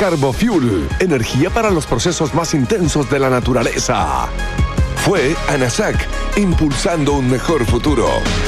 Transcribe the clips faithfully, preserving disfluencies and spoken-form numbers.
Carbofuel, energía para los procesos más intensos de la naturaleza. Fue ANASAC, impulsando un mejor futuro.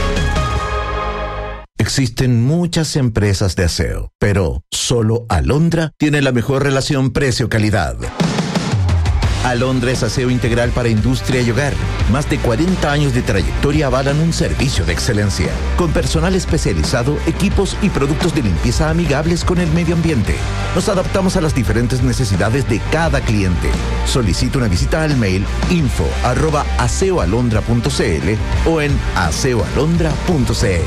Existen muchas empresas de aseo, pero solo Alondra tiene la mejor relación precio-calidad. Alondra es aseo integral para industria y hogar. Más de cuarenta años de trayectoria avalan un servicio de excelencia, con personal especializado, equipos y productos de limpieza amigables con el medio ambiente. Nos adaptamos a las diferentes necesidades de cada cliente. Solicita una visita al mail info arroba aseoalondra punto cl o en aseoalondra punto cl.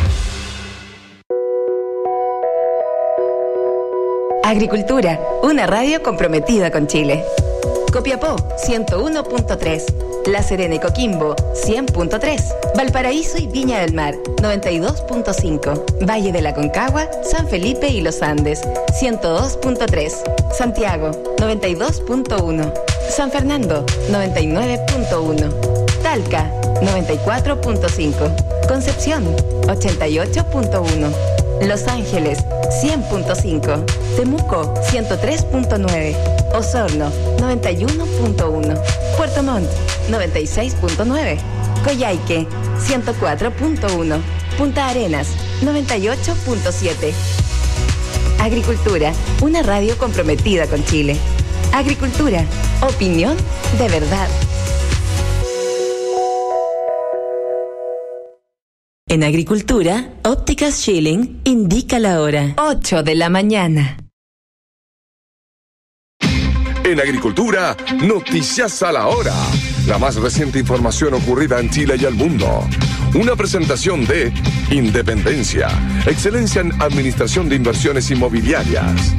Agricultura, una radio comprometida con Chile. Copiapó, ciento uno punto tres. La Serena y Coquimbo, cien punto tres. Valparaíso y Viña del Mar, noventa y dos punto cinco. Valle de la Concagua, San Felipe y Los Andes, ciento dos punto tres. Santiago, noventa y dos punto uno. San Fernando, noventa y nueve punto uno. Talca, noventa y cuatro punto cinco. Concepción, ochenta y ocho punto uno. Los Ángeles, cien punto cinco. Temuco, ciento tres punto nueve. Osorno, noventa y uno punto uno. Puerto Montt, noventa y seis punto nueve. Coyhaique, ciento cuatro punto uno. Punta Arenas, noventa y ocho punto siete. Agricultura, una radio comprometida con Chile. Agricultura, opinión de verdad. En Agricultura, Ópticas Schilling indica la hora. ocho de la mañana. En Agricultura, noticias a la hora. La más reciente información ocurrida en Chile y el mundo. Una presentación de Independencia, excelencia en administración de inversiones inmobiliarias.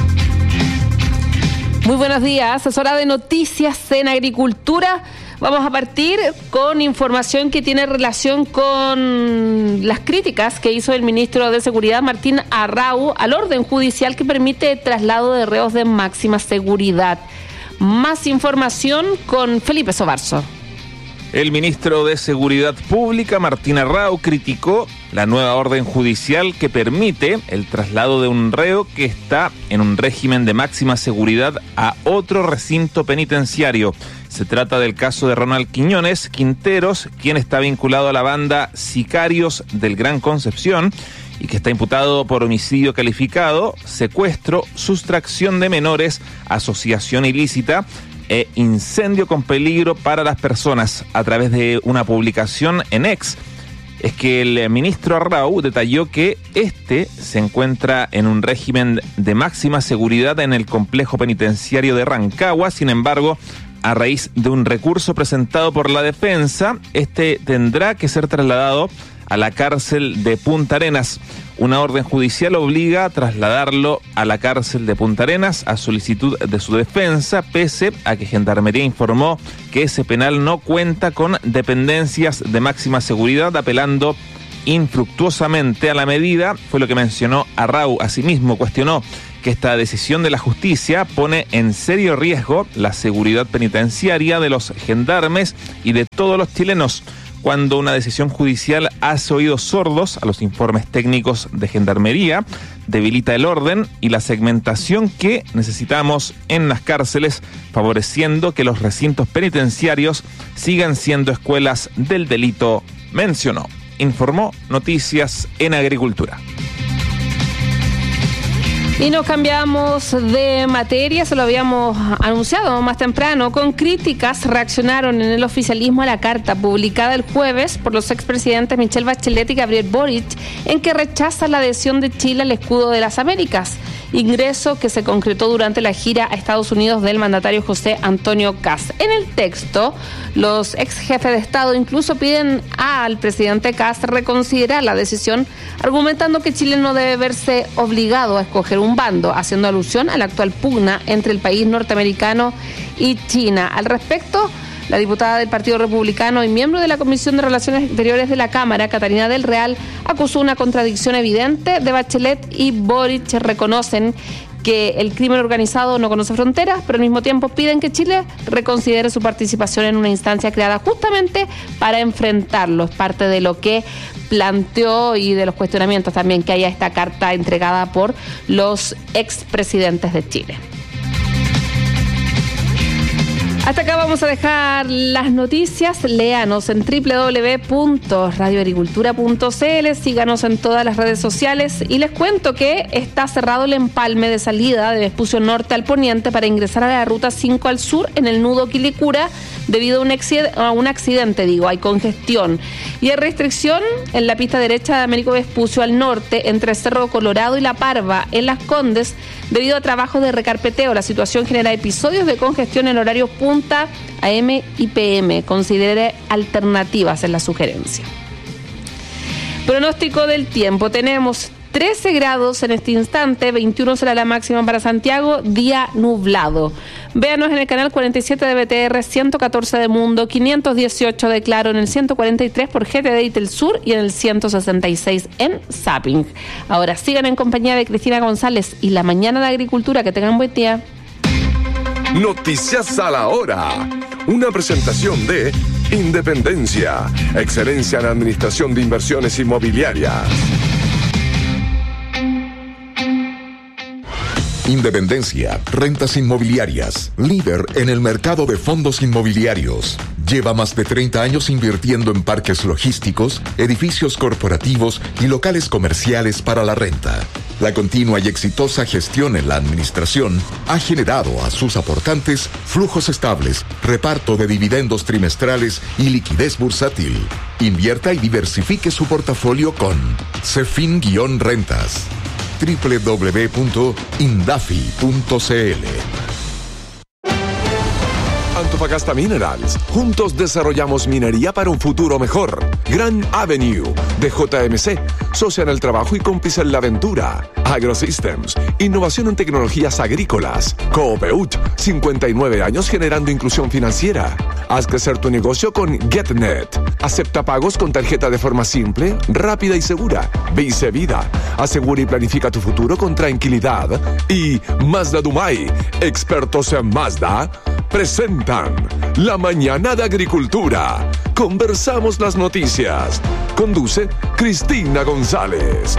Muy buenos días, es hora de noticias en Agricultura. Vamos a partir con información que tiene relación con las críticas que hizo el ministro de Seguridad, Martín Arrau, al orden judicial que permite el traslado de reos de máxima seguridad. Más información con Felipe Sobarzo. El ministro de Seguridad Pública, Martín Arrau, criticó la nueva orden judicial que permite el traslado de un reo que está en un régimen de máxima seguridad a otro recinto penitenciario. Se trata del caso de Ronald Quiñones Quinteros, quien está vinculado a la banda Sicarios del Gran Concepción y que está imputado por homicidio calificado, secuestro, sustracción de menores, asociación ilícita e incendio con peligro para las personas. A través de una publicación en X, es que el ministro Arrau detalló que este se encuentra en un régimen de máxima seguridad en el complejo penitenciario de Rancagua. Sin embargo, a raíz de un recurso presentado por la defensa, este tendrá que ser trasladado a la cárcel de Punta Arenas. Una orden judicial obliga a trasladarlo a la cárcel de Punta Arenas a solicitud de su defensa, pese a que Gendarmería informó que ese penal no cuenta con dependencias de máxima seguridad, apelando infructuosamente a la medida. Fue lo que mencionó Arrau. Asimismo, cuestionó que esta decisión de la justicia pone en serio riesgo la seguridad penitenciaria de los gendarmes y de todos los chilenos, cuando una decisión judicial hace oídos sordos a los informes técnicos de Gendarmería, debilita el orden y la segmentación que necesitamos en las cárceles, favoreciendo que los recintos penitenciarios sigan siendo escuelas del delito, mencionó. Informó Noticias en Agricultura. Y nos cambiamos de materia, se lo habíamos anunciado más temprano. Con críticas reaccionaron en el oficialismo a la carta publicada el jueves por los expresidentes Michelle Bachelet y Gabriel Boric, en que rechaza la adhesión de Chile al escudo de las Américas, ingreso que se concretó durante la gira a Estados Unidos del mandatario José Antonio Kast. En el texto, los ex jefes de Estado incluso piden al presidente Kast reconsiderar la decisión, argumentando que Chile no debe verse obligado a escoger un bando, haciendo alusión a la actual pugna entre el país norteamericano y China. Al respecto, la diputada del Partido Republicano y miembro de la Comisión de Relaciones Exteriores de la Cámara, Catarina del Real, acusó una contradicción evidente de Bachelet y Boric. Reconocen que el crimen organizado no conoce fronteras, pero al mismo tiempo piden que Chile reconsidere su participación en una instancia creada justamente para enfrentarlo. Es parte de lo que planteó y de los cuestionamientos también que haya esta carta entregada por los expresidentes de Chile. Hasta acá vamos a dejar las noticias. Léanos en doble u doble u doble u punto radio agricultura punto c l, síganos en todas las redes sociales y les cuento que está cerrado el empalme de salida de Vespucio Norte al poniente para ingresar a la ruta cinco al sur en el nudo Quilicura debido a un accidente, a un accidente digo, hay congestión y hay restricción en la pista derecha de Américo Vespucio al norte entre Cerro Colorado y La Parva en Las Condes debido a trabajos de recarpeteo. La situación genera episodios de congestión en horarios punta A M y P M. Considere alternativas en la sugerencia. Pronóstico del tiempo. Tenemos trece grados en este instante, veintiuno será la máxima para Santiago, día nublado. Véanos en el canal cuarenta y siete de B T R, ciento catorce de Mundo, quinientos dieciocho de Claro, en el ciento cuarenta y tres por G T D y Telsur y en el ciento sesenta y seis en Zapping. Ahora sigan en compañía de Cristina González y la mañana de Agricultura. Que tengan buen día. Noticias a la hora. Una presentación de Independencia, excelencia en administración de inversiones inmobiliarias. Independencia, rentas inmobiliarias, líder en el mercado de fondos inmobiliarios. Lleva más de treinta años invirtiendo en parques logísticos, edificios corporativos y locales comerciales para la renta. La continua y exitosa gestión en la administración ha generado a sus aportantes flujos estables, reparto de dividendos trimestrales y liquidez bursátil. Invierta y diversifique su portafolio con Cefin-Rentas. doble u doble u doble u punto indafi punto c l. Antofagasta Minerals. Juntos desarrollamos minería para un futuro mejor. Gran Avenue de J M C. Socia en el trabajo y cómplice en la aventura. AgroSystems. Innovación en tecnologías agrícolas. Coopeut. cincuenta y nueve años generando inclusión financiera. Haz crecer tu negocio con GetNet. Acepta pagos con tarjeta de forma simple, rápida y segura. Vice Vida. Asegura y planifica tu futuro con tranquilidad. Y Mazda Dumay. Expertos en Mazda presentan La Mañana de Agricultura. Conversamos las noticias. Conduce Cristina González.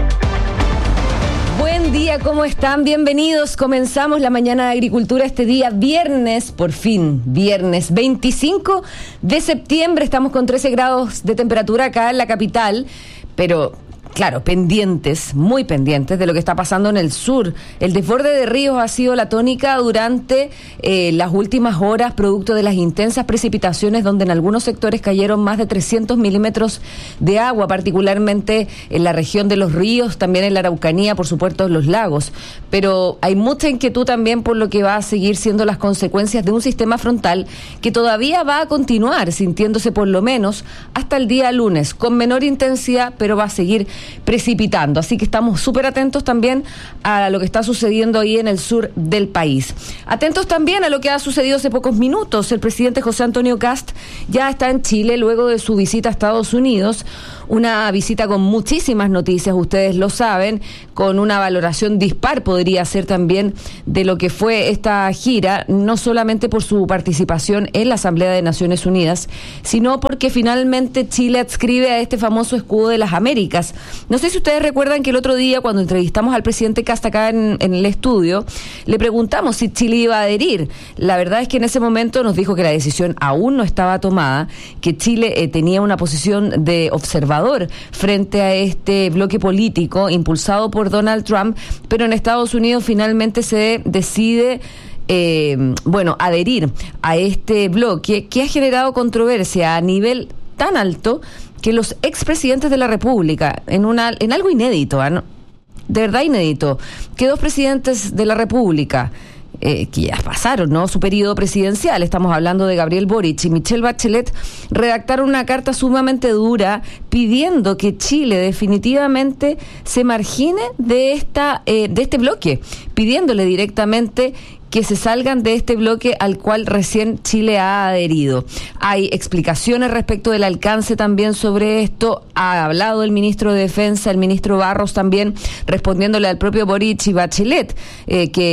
Buen día, ¿cómo están? Bienvenidos. Comenzamos la Mañana de Agricultura este día viernes, por fin, viernes veinticinco de septiembre. Estamos con trece grados de temperatura acá en la capital, pero claro, pendientes, muy pendientes de lo que está pasando en el sur. El desborde de ríos ha sido la tónica durante eh, las últimas horas, producto de las intensas precipitaciones, donde en algunos sectores cayeron más de trescientos milímetros de agua, particularmente en la región de los ríos, también en la Araucanía, por supuesto en los lagos. Pero hay mucha inquietud también por lo que va a seguir siendo las consecuencias de un sistema frontal que todavía va a continuar sintiéndose por lo menos hasta el día lunes, con menor intensidad, pero va a seguir precipitando, así que estamos súper atentos también a lo que está sucediendo ahí en el sur del país. Atentos también a lo que ha sucedido hace pocos minutos. El presidente José Antonio Kast ya está en Chile luego de su visita a Estados Unidos, una visita con muchísimas noticias, ustedes lo saben, con una valoración dispar podría ser también de lo que fue esta gira, no solamente por su participación en la Asamblea de Naciones Unidas, sino porque finalmente Chile adscribe a este famoso escudo de las Américas. No sé si ustedes recuerdan que el otro día, cuando entrevistamos al presidente Kast acá en, en el estudio, le preguntamos si Chile iba a adherir. La verdad es que en ese momento nos dijo que la decisión aún no estaba tomada, que Chile eh, tenía una posición de observador frente a este bloque político impulsado por Donald Trump, pero en Estados Unidos finalmente se decide eh, bueno, adherir a este bloque que ha generado controversia a nivel tan alto que los expresidentes de la República, en una en algo inédito, ¿eh? de verdad inédito, que dos presidentes de la República, Eh, que ya pasaron, ¿no?, su periodo presidencial, estamos hablando de Gabriel Boric y Michelle Bachelet, redactaron una carta sumamente dura pidiendo que Chile definitivamente se margine de esta eh, de este bloque, pidiéndole directamente que se salgan de este bloque al cual recién Chile ha adherido. Hay explicaciones respecto del alcance también sobre esto. Ha hablado el ministro de Defensa, el ministro Barros también, respondiéndole al propio Boric y Bachelet, eh, que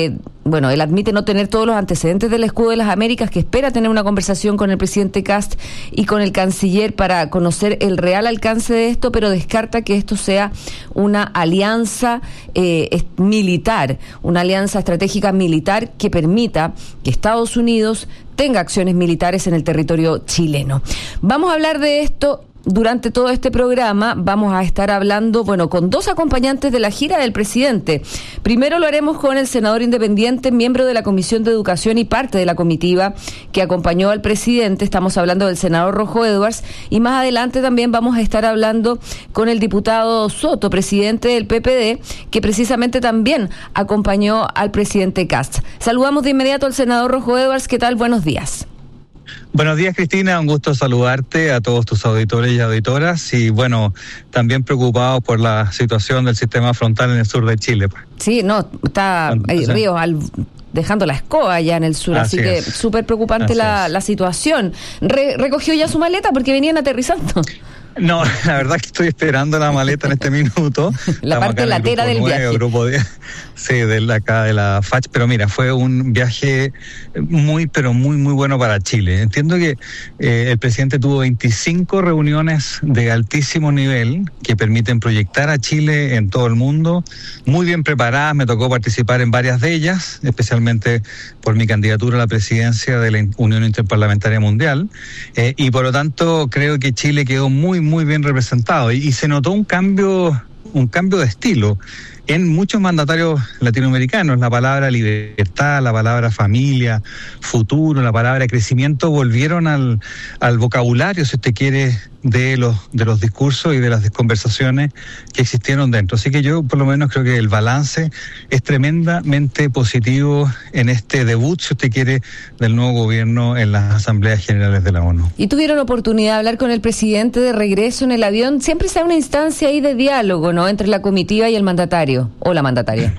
bueno, él admite no tener todos los antecedentes del Escudo de las Américas, que espera tener una conversación con el presidente Kast y con el canciller para conocer el real alcance de esto, pero descarta que esto sea una alianza eh, militar, una alianza estratégica militar que permita que Estados Unidos tenga acciones militares en el territorio chileno. Vamos a hablar de esto. Durante todo este programa vamos a estar hablando, bueno, con dos acompañantes de la gira del presidente. Primero lo haremos con el senador independiente, miembro de la Comisión de Educación y parte de la comitiva que acompañó al presidente. Estamos hablando del senador Rojo Edwards, y más adelante también vamos a estar hablando con el diputado Soto, presidente del P P D, que precisamente también acompañó al presidente Kast. Saludamos de inmediato al senador Rojo Edwards. ¿Qué tal? Buenos días. Buenos días, Cristina, un gusto saludarte, a todos tus auditores y auditoras, y bueno, también preocupado por la situación del sistema frontal en el sur de Chile. Sí, no, está hay ríos al, dejando la escoba ya en el sur, así, así que súper preocupante la, la situación. Re, ¿Recogió ya su maleta porque venían aterrizando? No, la verdad que estoy esperando la maleta en este minuto. La parte latera del nueve, viaje. Grupo de, sí, de la, acá de la F A C, pero mira, fue un viaje muy, pero muy, muy bueno para Chile. Entiendo que eh, el presidente tuvo veinticinco reuniones de altísimo nivel que permiten proyectar a Chile en todo el mundo, muy bien preparadas. Me tocó participar en varias de ellas, especialmente por mi candidatura a la presidencia de la Unión Interparlamentaria Mundial, eh, y por lo tanto creo que Chile quedó muy muy bien representado, y, y se notó un cambio un cambio de estilo en muchos mandatarios latinoamericanos. La palabra libertad, la palabra familia, futuro, la palabra crecimiento volvieron al, al vocabulario, si usted quiere, de los de los discursos y de las conversaciones que existieron dentro. Así que yo por lo menos creo que el balance es tremendamente positivo en este debut, si usted quiere, del nuevo gobierno en las asambleas generales de la ONU. ¿Y tuvieron oportunidad de hablar con el presidente de regreso en el avión? Siempre se da una instancia ahí de diálogo, ¿no?, entre la comitiva y el mandatario o la mandataria.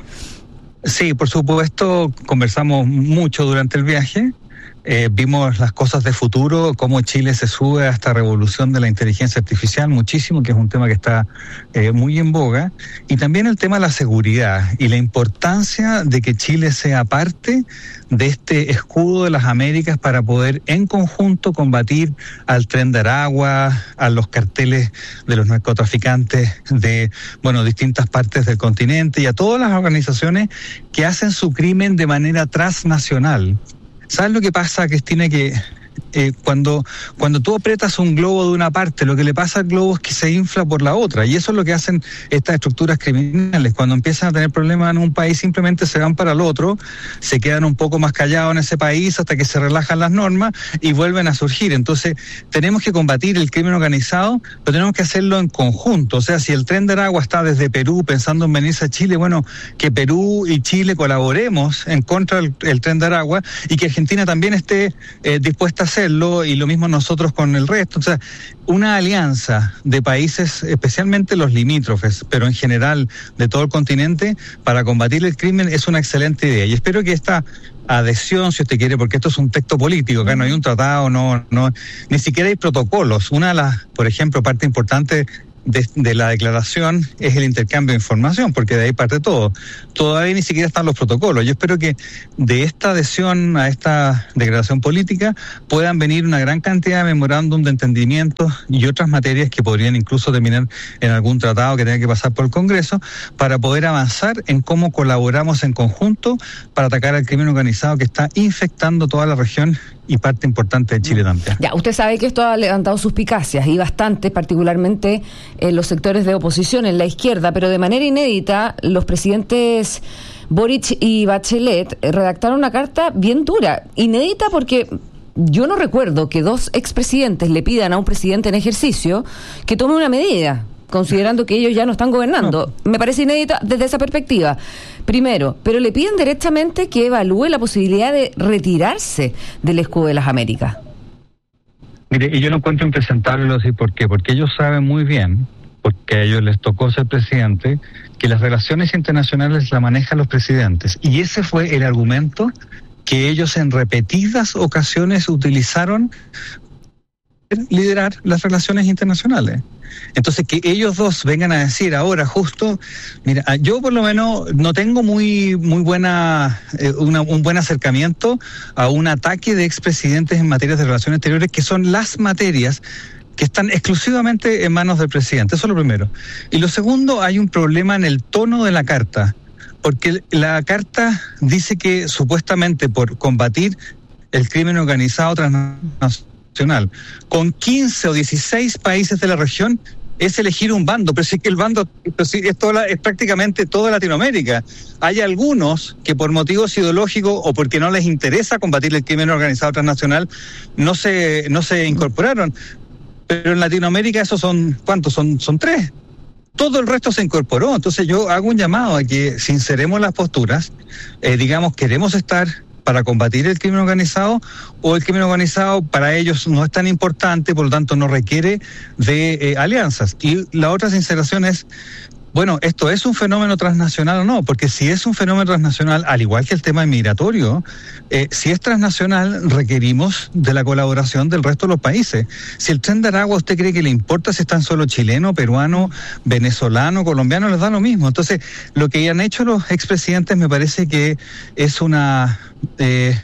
Sí, por supuesto, conversamos mucho durante el viaje. Eh, vimos las cosas de futuro, cómo Chile se sube a esta revolución de la inteligencia artificial muchísimo, que es un tema que está eh, muy en boga, y también el tema de la seguridad y la importancia de que Chile sea parte de este escudo de las Américas para poder en conjunto combatir al Tren de Aragua, a los carteles de los narcotraficantes de, bueno, distintas partes del continente, y a todas las organizaciones que hacen su crimen de manera transnacional. ¿Sabes lo que pasa, Cristina? Que eh, cuando, cuando tú aprietas un globo de una parte, lo que le pasa al globo es que se infla por la otra, y eso es lo que hacen estas estructuras criminales. Cuando empiezan a tener problemas en un país, simplemente se van para el otro, se quedan un poco más callados en ese país hasta que se relajan las normas y vuelven a surgir. Entonces tenemos que combatir el crimen organizado, pero tenemos que hacerlo en conjunto. O sea, si el Tren de Aragua está desde Perú pensando en venirse a Chile, bueno, que Perú y Chile colaboremos en contra del el Tren de Aragua, y que Argentina también esté eh, dispuesta a hacerlo, y lo mismo nosotros con el resto. O sea, una alianza de países, especialmente los limítrofes, pero en general de todo el continente, para combatir el crimen es una excelente idea. Y espero que esta adhesión, si usted quiere, porque esto es un texto político, acá no hay un tratado, no, no, ni siquiera hay protocolos. Una de las, por ejemplo, parte importante De, de la declaración es el intercambio de información, porque de ahí parte todo. Todavía ni siquiera están los protocolos. Yo espero que de esta adhesión a esta declaración política puedan venir una gran cantidad de memorándum de entendimientos y otras materias que podrían incluso terminar en algún tratado que tenga que pasar por el Congreso, para poder avanzar en cómo colaboramos en conjunto para atacar al crimen organizado que está infectando toda la región y parte importante de Chile también. Ya, usted sabe que esto ha levantado suspicacias, y bastante, particularmente en los sectores de oposición, en la izquierda, pero de manera inédita, los presidentes Boric y Bachelet redactaron una carta bien dura, inédita porque yo no recuerdo que dos expresidentes le pidan a un presidente en ejercicio que tome una medida, considerando que ellos ya no están gobernando. No. Me parece inédita desde esa perspectiva. Primero, pero le piden directamente que evalúe la posibilidad de retirarse del Escudo de las Américas. Mire, y yo lo encuentro impresentable, así, ¿por qué? Porque ellos saben muy bien, porque a ellos les tocó ser presidente, que las relaciones internacionales las manejan los presidentes. Y ese fue el argumento que ellos en repetidas ocasiones utilizaron para liderar las relaciones internacionales. Entonces, que ellos dos vengan a decir ahora justo, mira, yo por lo menos no tengo muy muy buena eh, una, un buen acercamiento a un ataque de expresidentes en materias de relaciones exteriores, que son las materias que están exclusivamente en manos del presidente. Eso es lo primero. Y lo segundo, hay un problema en el tono de la carta, porque la carta dice que supuestamente por combatir el crimen organizado transnacional con quince o dieciséis países de la región es elegir un bando, pero sí que el bando pero sí, es, toda la, es prácticamente toda Latinoamérica. Hay algunos que por motivos ideológicos o porque no les interesa combatir el crimen organizado transnacional no se, no se incorporaron. Pero en Latinoamérica esos son, ¿cuántos? Son, son tres. Todo el resto se incorporó. Entonces yo hago un llamado a que sinceremos las posturas, eh, digamos, queremos estar para combatir el crimen organizado, o el crimen organizado para ellos no es tan importante, por lo tanto no requiere de eh, alianzas. Y la otra sinceración es, bueno, ¿esto es un fenómeno transnacional o no? Porque si es un fenómeno transnacional, al igual que el tema migratorio, eh, si es transnacional, requerimos de la colaboración del resto de los países. Si el Tren de Aragua, ¿usted cree que le importa si están solo chileno, peruano, venezolano, colombiano? Les da lo mismo. Entonces, lo que han hecho los expresidentes me parece que es una... Eh,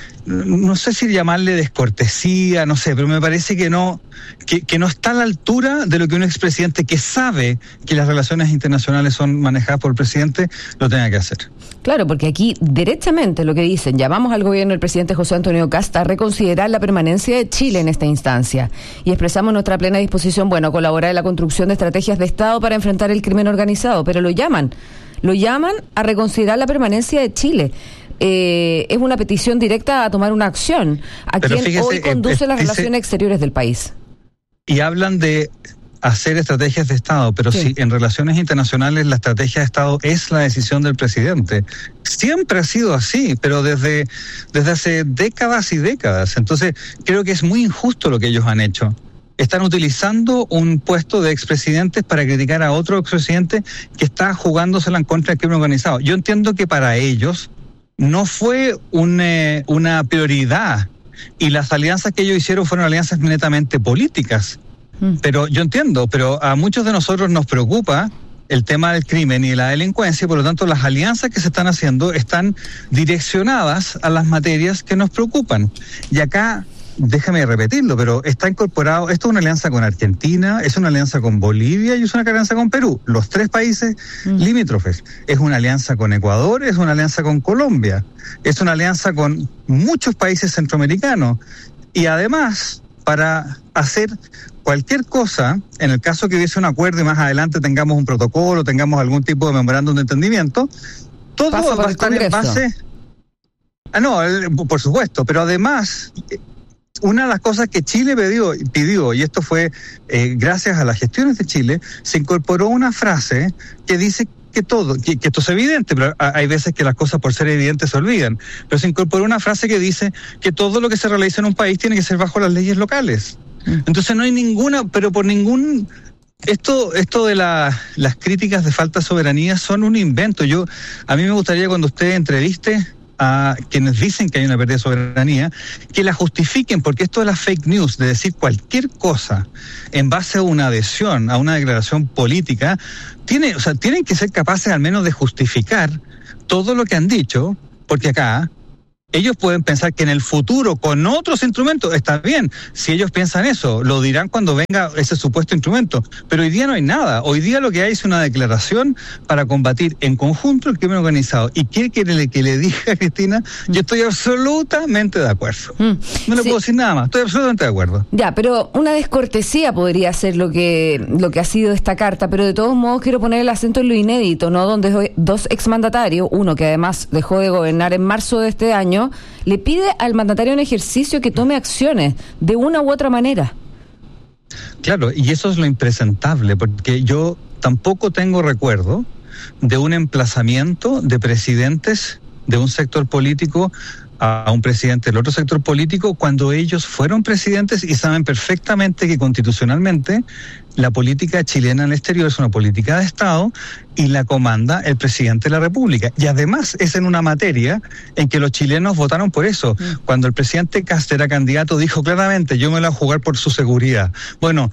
no sé si llamarle descortesía, no sé, pero me parece que no que, que no está a la altura de lo que un expresidente que sabe que las relaciones internacionales son manejadas por el presidente lo tenga que hacer. Claro, porque aquí derechamente lo que dicen, llamamos al gobierno del presidente José Antonio Kast a reconsiderar la permanencia de Chile en esta instancia y expresamos nuestra plena disposición, bueno, a colaborar en la construcción de estrategias de Estado para enfrentar el crimen organizado, pero lo llaman, lo llaman a reconsiderar la permanencia de Chile. Eh, es una petición directa a tomar una acción a Pero quien fíjese, hoy conduce eh, eh, las dice, relaciones exteriores del país. Y hablan de hacer estrategias de Estado, pero sí. si en relaciones internacionales la estrategia de Estado es la decisión del presidente. Siempre ha sido así, pero desde, desde hace décadas y décadas. Entonces, creo que es muy injusto lo que ellos han hecho. Están utilizando un puesto de expresidentes para criticar a otro expresidente que está jugándosela en contra del crimen organizado. Yo entiendo que para ellos no fue un, eh, una prioridad, y las alianzas que ellos hicieron fueron alianzas netamente políticas. Mm. Pero yo entiendo, pero a muchos de nosotros nos preocupa el tema del crimen y de la delincuencia, y por lo tanto las alianzas que se están haciendo están direccionadas a las materias que nos preocupan. Y acá, déjame repetirlo, pero está incorporado, esto es una alianza con Argentina, es una alianza con Bolivia y es una alianza con Perú, los tres países mm. limítrofes. Es una alianza con Ecuador, es una alianza con Colombia, es una alianza con muchos países centroamericanos. Y además, para hacer cualquier cosa, en el caso que hubiese un acuerdo y más adelante tengamos un protocolo, tengamos algún tipo de memorándum de entendimiento, todo va a estar en base... Ah, no, por supuesto, pero además... Una de las cosas que Chile pidió, pidió y esto fue eh, gracias a las gestiones de Chile, se incorporó una frase que dice que todo, que, que esto es evidente, pero hay veces que las cosas por ser evidentes se olvidan, pero se incorporó una frase que dice que todo lo que se realiza en un país tiene que ser bajo las leyes locales. Entonces no hay ninguna, pero por ningún... Esto, esto de la, las críticas de falta de soberanía son un invento. Yo, a mí me gustaría cuando usted entreviste a quienes dicen que hay una pérdida de soberanía, que la justifiquen, porque esto de las fake news, de decir cualquier cosa en base a una adhesión, a una declaración política, tiene, o sea, tienen que ser capaces al menos de justificar todo lo que han dicho, porque acá ellos pueden pensar que en el futuro con otros instrumentos está bien. Si ellos piensan eso, lo dirán cuando venga ese supuesto instrumento. Pero hoy día no hay nada. Hoy día lo que hay es una declaración para combatir en conjunto el crimen organizado. ¿Y qué quiere que le diga a Cristina? Mm. Yo estoy absolutamente de acuerdo. Mm. No le sí. puedo decir nada más. Estoy absolutamente de acuerdo. Ya, pero una descortesía podría ser lo que lo que ha sido esta carta. Pero de todos modos quiero poner el acento en lo inédito, ¿no? Donde dos exmandatarios, uno que además dejó de gobernar en marzo de este año, le pide al mandatario en ejercicio que tome acciones de una u otra manera. Claro, y eso es lo impresentable, porque yo tampoco tengo recuerdo de un emplazamiento de presidentes de un sector político a un presidente del otro sector político cuando ellos fueron presidentes y saben perfectamente que constitucionalmente la política chilena en el exterior es una política de Estado y la comanda el presidente de la República. Y además es en una materia en que los chilenos votaron por eso. Mm. Cuando el presidente Kast era candidato dijo claramente, yo me la voy a jugar por su seguridad. Bueno,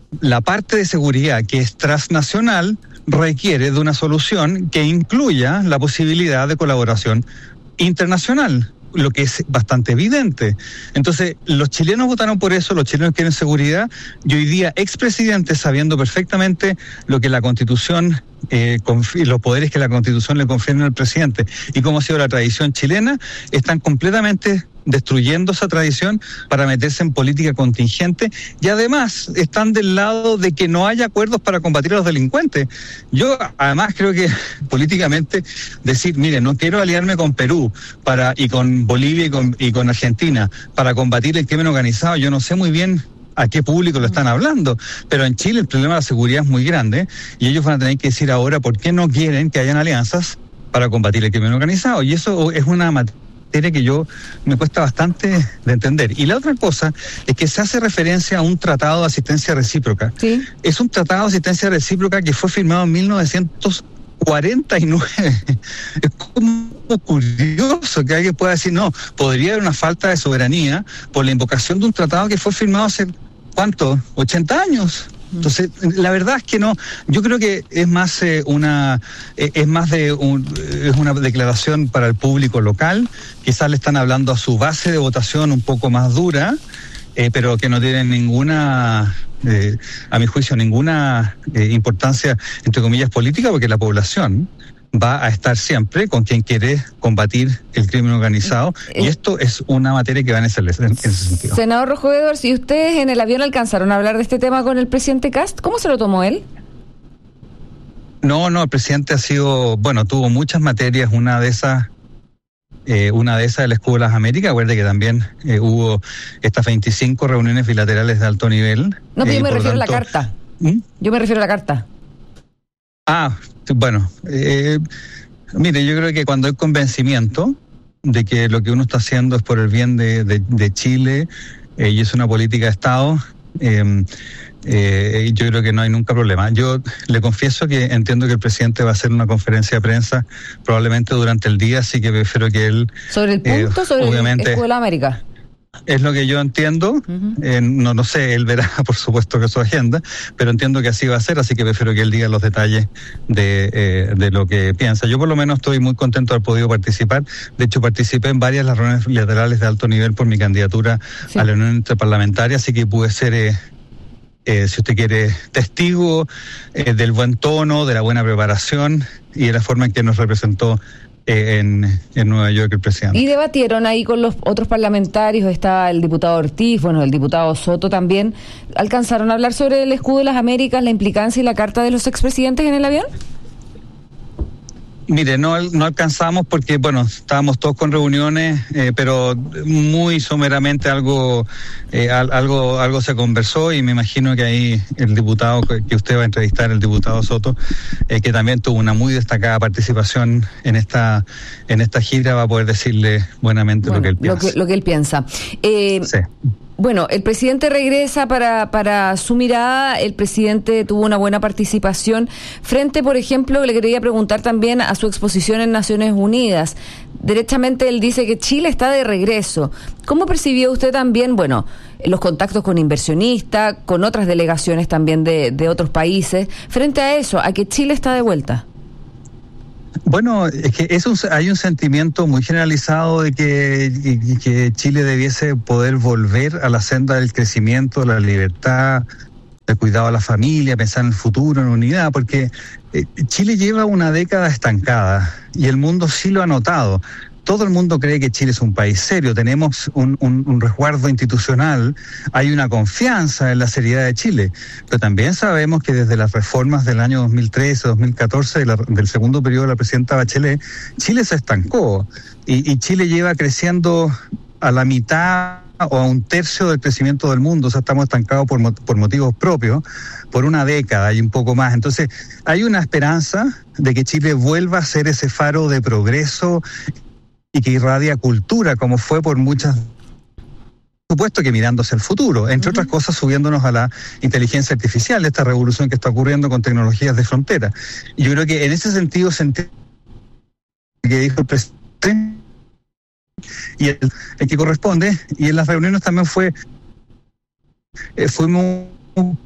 la parte de seguridad que es transnacional requiere de una solución que incluya la posibilidad de colaboración internacional, lo que es bastante evidente. Entonces, los chilenos votaron por eso, los chilenos quieren seguridad, y hoy día expresidentes, sabiendo perfectamente lo que la Constitución, eh, confi- los poderes que la Constitución le confieren al presidente, y cómo ha sido la tradición chilena, están completamente destruyendo esa tradición para meterse en política contingente, y además están del lado de que no haya acuerdos para combatir a los delincuentes. Yo además creo que políticamente decir, mire, no quiero aliarme con Perú para y con Bolivia y con, y con Argentina para combatir el crimen organizado, yo no sé muy bien a qué público lo están hablando, pero en Chile el problema de la seguridad es muy grande y ellos van a tener que decir ahora por qué no quieren que hayan alianzas para combatir el crimen organizado, y eso es una materia que yo me cuesta bastante de entender. Y la otra cosa es que se hace referencia a un tratado de asistencia recíproca. ¿Sí? Es un tratado de asistencia recíproca que fue firmado en mil novecientos cuarenta y nueve. Es como curioso que alguien pueda decir, no, podría haber una falta de soberanía por la invocación de un tratado que fue firmado hace, ¿cuánto? ochenta años. Entonces, la verdad es que no, yo creo que es más eh, una, eh, es más de un, es una declaración para el público local, quizás le están hablando a su base de votación un poco más dura, eh, pero que no tiene ninguna, eh, a mi juicio, ninguna eh, importancia, entre comillas, política, porque la población va a estar siempre con quien quiere combatir el crimen organizado, y esto es una materia que va en ese, en ese sentido. Senador Rojo Edwards, si ustedes en el avión alcanzaron a hablar de este tema con el presidente Kast, ¿cómo se lo tomó él? No, no, el presidente ha sido, bueno, tuvo muchas materias, una de esas, eh, una de esas del Escudo de las Américas, acuerde que también eh, hubo estas veinticinco reuniones bilaterales de alto nivel. No, pero eh, yo me refiero tanto, a la carta. ¿Mm? Yo me refiero a la carta. Ah, bueno, eh, mire, yo creo que cuando hay convencimiento de que lo que uno está haciendo es por el bien de, de, de Chile eh, y es una política de Estado, eh, eh, yo creo que no hay nunca problema. Yo le confieso que entiendo que el presidente va a hacer una conferencia de prensa probablemente durante el día, así que prefiero que él... ¿Sobre el punto? Eh, ¿Sobre obviamente, el Escudo de la América? Es lo que yo entiendo, uh-huh. eh, no, no sé, él verá por supuesto que su agenda, pero entiendo que así va a ser, así que prefiero que él diga los detalles de, eh, de lo que piensa. Yo por lo menos estoy muy contento de haber podido participar, de hecho participé en varias de las reuniones bilaterales de alto nivel por mi candidatura sí. a la Unión Interparlamentaria, así que pude ser, eh, eh, si usted quiere, testigo eh, del buen tono, de la buena preparación y de la forma en que nos representó En, en Nueva York el presidente. Y debatieron ahí con los otros parlamentarios, está el diputado Ortiz, bueno, el diputado Soto también. ¿Alcanzaron a hablar sobre el Escudo de las Américas, la implicancia y la carta de los expresidentes en el avión? Mire, no, no alcanzamos porque, bueno, estábamos todos con reuniones, eh, pero muy someramente algo, eh, algo, algo se conversó, y me imagino que ahí el diputado que usted va a entrevistar, el diputado Soto, eh, que también tuvo una muy destacada participación en esta, en esta gira, va a poder decirle buenamente bueno, lo que él piensa. Lo que, lo que él piensa. Eh, sí. Bueno, el presidente regresa para, para su mirada, el presidente tuvo una buena participación frente, por ejemplo, le quería preguntar también a su exposición en Naciones Unidas. Derechamente él dice que Chile está de regreso. ¿Cómo percibió usted también, bueno, los contactos con inversionistas, con otras delegaciones también de, de otros países, frente a eso, a que Chile está de vuelta? Bueno, es que es un, hay un sentimiento muy generalizado de que, y, que Chile debiese poder volver a la senda del crecimiento, la libertad, el cuidado a la familia, pensar en el futuro, en unidad, porque eh, Chile lleva una década estancada y el mundo sí lo ha notado. Todo el mundo cree que Chile es un país serio, tenemos un, un, un resguardo institucional, hay una confianza en la seriedad de Chile, pero también sabemos que desde las reformas del año dos mil trece, dos mil catorce, de la, del segundo periodo de la presidenta Bachelet, Chile se estancó y, y Chile lleva creciendo a la mitad o a un tercio del crecimiento del mundo, o sea, estamos estancados por, por motivos propios, por una década y un poco más. Entonces, hay una esperanza de que Chile vuelva a ser ese faro de progreso y que irradia cultura, como fue por muchas, por supuesto que mirándose al futuro, entre uh-huh. otras cosas subiéndonos a la inteligencia artificial, esta revolución que está ocurriendo con tecnologías de frontera. Y yo creo que en ese sentido sentí que dijo el presidente y el, el que corresponde, y en las reuniones también fue, eh, fuimos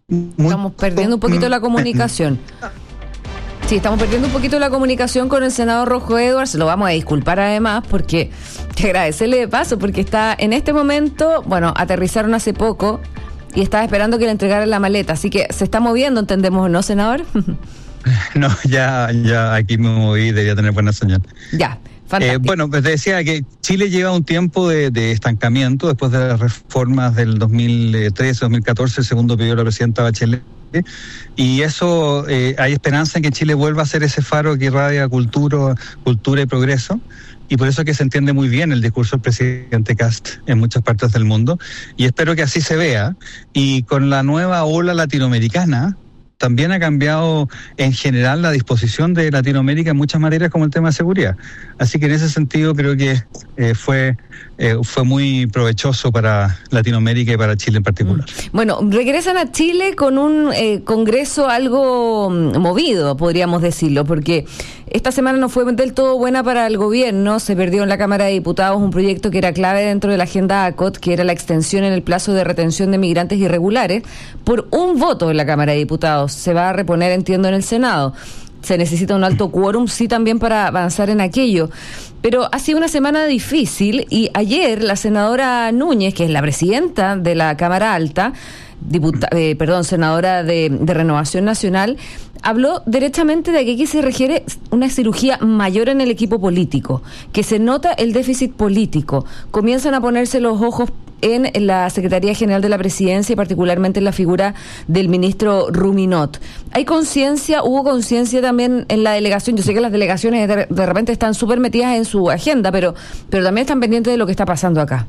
Muy Estamos perdiendo un poquito la comunicación. Sí, estamos perdiendo un poquito la comunicación con el senador Rojo Edwards. Lo vamos a disculpar además porque te agradecerle de paso porque está en este momento, bueno, aterrizaron hace poco y estaba esperando que le entregaran la maleta. Así que se está moviendo, entendemos, ¿no, senador? No, ya, ya aquí me moví, debería tener buena señal. Ya. Eh, bueno, pues te decía que Chile lleva un tiempo de, de estancamiento después de las reformas del dos mil trece, dos mil catorce, el segundo periodo de la presidenta Bachelet, y eso, eh, hay esperanza en que Chile vuelva a ser ese faro que irradia cultura, cultura y progreso, y por eso es que se entiende muy bien el discurso del presidente Kast en muchas partes del mundo, y espero que así se vea, y con la nueva ola latinoamericana, también ha cambiado en general la disposición de Latinoamérica en muchas materias como el tema de seguridad. Así que en ese sentido creo que eh, fue eh, fue muy provechoso para Latinoamérica y para Chile en particular. Bueno, regresan a Chile con un eh, congreso algo movido, podríamos decirlo, porque esta semana no fue del todo buena para el gobierno. Se perdió en la Cámara de Diputados un proyecto que era clave dentro de la agenda A C O T, que era la extensión en el plazo de retención de migrantes irregulares, por un voto en la Cámara de Diputados. Se va a reponer, entiendo, en el Senado. Se necesita un alto quórum, sí, también para avanzar en aquello. Pero ha sido una semana difícil y ayer la senadora Núñez, que es la presidenta de la Cámara Alta, diputa, eh, perdón, senadora de, de Renovación Nacional, habló directamente de que aquí se requiere una cirugía mayor en el equipo político, que se nota el déficit político. Comienzan a ponerse los ojos en la Secretaría General de la Presidencia y particularmente en la figura del ministro Ruminot. ¿Hay conciencia, hubo conciencia también en la delegación? Yo sé que las delegaciones de, de repente están súper metidas en su agenda, pero, pero también están pendientes de lo que está pasando acá.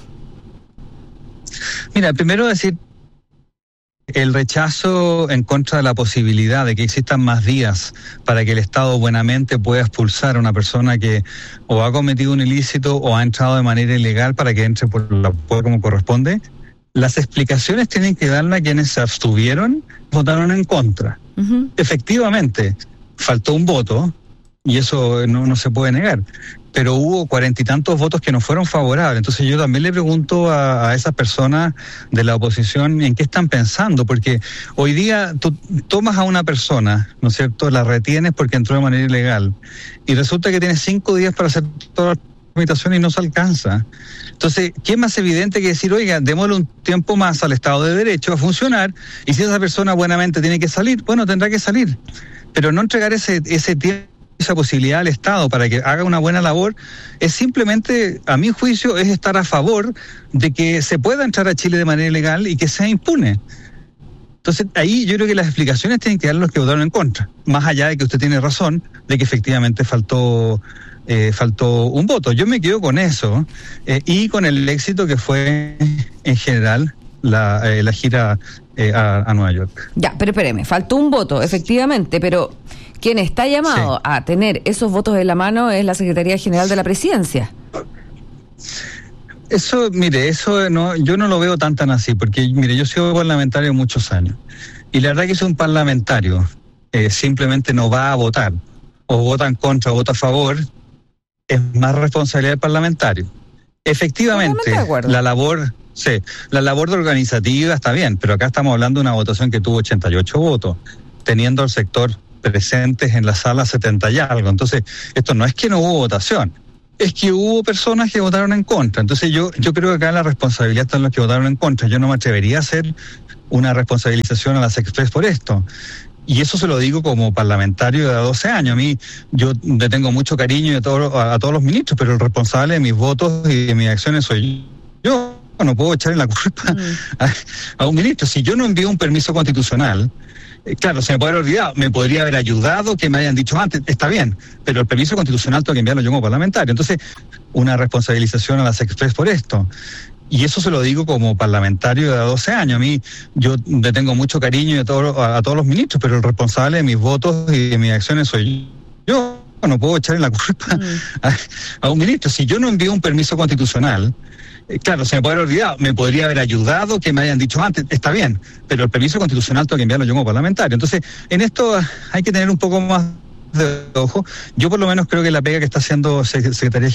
Mira, primero decir, el rechazo en contra de la posibilidad de que existan más días para que el Estado buenamente pueda expulsar a una persona que o ha cometido un ilícito o ha entrado de manera ilegal para que entre por la puerta como corresponde. Las explicaciones tienen que darle a quienes se abstuvieron, votaron en contra. Uh-huh. Efectivamente, faltó un voto y eso no, no se puede negar. Pero hubo cuarenta y tantos votos que no fueron favorables. Entonces yo también le pregunto a, a esas personas de la oposición en qué están pensando, porque hoy día tú tomas a una persona, ¿no es cierto?, la retienes porque entró de manera ilegal, y resulta que tienes cinco días para hacer todas las tramitaciones y no se alcanza. Entonces, ¿qué es más evidente que decir, oiga, démosle un tiempo más al Estado de Derecho a funcionar, y si esa persona buenamente tiene que salir, bueno, tendrá que salir, pero no entregar ese, ese tiempo, esa posibilidad al Estado para que haga una buena labor, es simplemente, a mi juicio, es estar a favor de que se pueda entrar a Chile de manera ilegal y que sea impune. Entonces, ahí yo creo que las explicaciones tienen que dar los que votaron en contra, más allá de que usted tiene razón de que efectivamente faltó eh, faltó un voto. Yo me quedo con eso eh, y con el éxito que fue en general la, eh, la gira eh, a, a Nueva York. Ya, pero espéreme, faltó un voto, efectivamente, pero quien está llamado sí. a tener esos votos en la mano es la Secretaría General de la Presidencia. Eso, mire, eso no, yo no lo veo tan tan así, porque mire, yo he sido parlamentario muchos años, y la verdad que si un parlamentario eh, simplemente no va a votar, o vota en contra o vota a favor, es más responsabilidad del parlamentario. Efectivamente, la labor, sí, la labor de organizativa está bien, pero acá estamos hablando de una votación que tuvo ochenta y ocho votos, teniendo al sector presentes en la sala setenta y algo. Entonces, esto no es que no hubo votación, es que hubo personas que votaron en contra. Entonces yo yo creo que acá la responsabilidad está en los que votaron en contra. Yo no me atrevería a hacer una responsabilización a las Express por esto. Y eso se lo digo como parlamentario de doce años. A mí, yo le tengo mucho cariño a todos, a, a todos los ministros, pero el responsable de mis votos y de mis acciones soy yo. No puedo echarle la culpa mm. a, a un ministro. Si yo no envío un permiso constitucional, Eh, claro, se me puede haber olvidado, me podría haber ayudado que me hayan dicho antes, está bien, pero el permiso constitucional tengo que enviarlo yo como parlamentario. Entonces, una responsabilización a las Express por esto. Y eso se lo digo como parlamentario de doce años. A mí, yo le tengo mucho cariño a, todo, a, a todos los ministros, pero el responsable de mis votos y de mis acciones soy yo. No puedo echarle la culpa mm. a, a un ministro. Si yo no envío un permiso constitucional, Eh, claro, se me puede haber olvidado, me podría haber ayudado que me hayan dicho antes, está bien, pero el permiso constitucional tengo que enviarlo yo como parlamentario. Entonces, en esto hay que tener un poco más de ojo. Yo por lo menos creo que la pega que está haciendo Secretaría